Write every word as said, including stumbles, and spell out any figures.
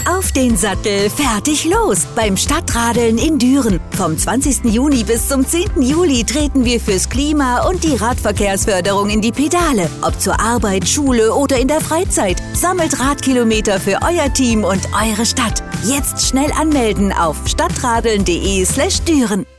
Auf den Sattel, fertig los beim Stadtradeln in Düren. Vom zwanzigsten Juni bis zum zehnten Juli treten wir fürs Klima und die Radverkehrsförderung in die Pedale. Ob zur Arbeit, Schule oder in der Freizeit. Sammelt Radkilometer für euer Team und eure Stadt. Jetzt schnell anmelden auf stadtradeln punkt de slash Düren.